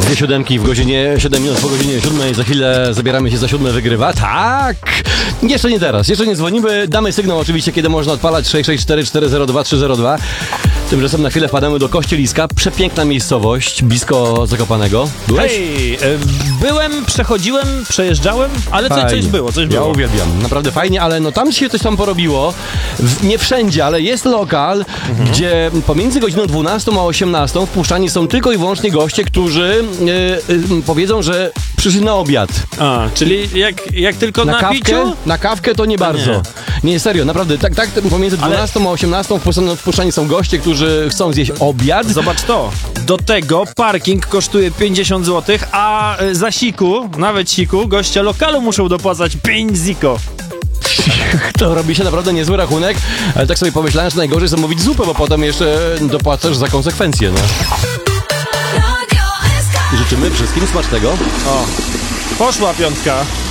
Dwie siódemki w godzinie 7 minut po godzinie 7. Za chwilę zabieramy się za 7 wygrywa. Tak! Jeszcze nie teraz, jeszcze nie dzwonimy. Damy sygnał oczywiście, kiedy można odpalać 664 402 302. Tymczasem na chwilę wpadamy do Kościeliska. Przepiękna miejscowość, blisko Zakopanego. Byłeś? Hej, byłem, przechodziłem, przejeżdżałem, ale coś było. Ja uwielbiam, naprawdę fajnie, ale no tam się coś tam porobiło. Nie wszędzie, ale jest lokal, gdzie pomiędzy godziną 12 a 18 wpuszczani są tylko i wyłącznie goście, którzy powiedzą, że przyszli na obiad. A, czyli jak tylko na piciu? Na kawkę to nie bardzo. Nie, serio, naprawdę, tak pomiędzy 12 a 18 wpuszczani są goście, którzy chcą zjeść obiad. Zobacz to. Do tego parking kosztuje 50 zł, a za siku, nawet siku, goście lokalu muszą dopłacać 5 ziko. To robi się naprawdę niezły rachunek, ale tak sobie pomyślałem, że najgorzej zamówić zupę, bo potem jeszcze dopłacasz za konsekwencje, no. I życzymy wszystkim smacznego. O, poszła piątka.